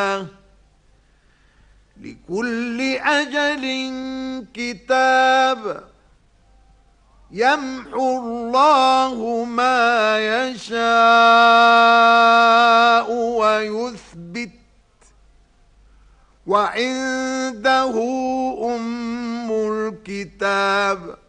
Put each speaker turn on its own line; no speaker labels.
لكل أجل كتاب يمحو الله ما يشاء ويثبت وعنده أم الكتاب